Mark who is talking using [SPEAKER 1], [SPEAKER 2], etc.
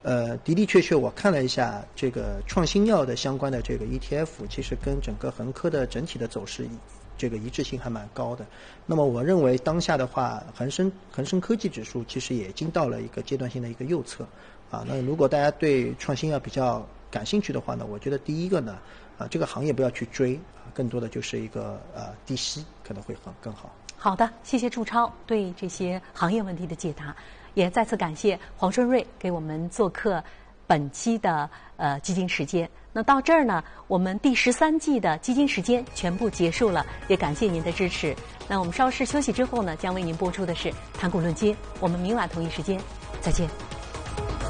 [SPEAKER 1] 的的确确，我看了一下这个创新药的相关的这个 ETF，其实跟整个恒科的整体的走势这个一致性还蛮高的。那么我认为当下的话，恒生科技指数其实也已经到了一个阶段性的一个右侧啊。那如果大家对创新药比较感兴趣的话呢，我觉得第一个呢，这个行业不要去追啊，更多的就是一个低吸可能会更好。
[SPEAKER 2] 好的，谢谢祝超对这些行业问题的解答，也再次感谢黄顺瑞给我们做客本期的基金时间。那到这儿呢，我们第13季的基金时间全部结束了，也感谢您的支持。那我们稍事休息之后呢，将为您播出的是谈股论金。我们明晚同一时间再见。